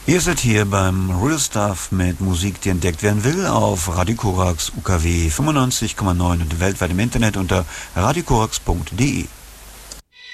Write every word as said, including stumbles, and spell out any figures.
Ihr seid hier beim Real Stuff mit Musik, die entdeckt werden will, auf Radio Korax U K W fünfundneunzig Komma neun und weltweit im Internet unter radiokorax punkt de.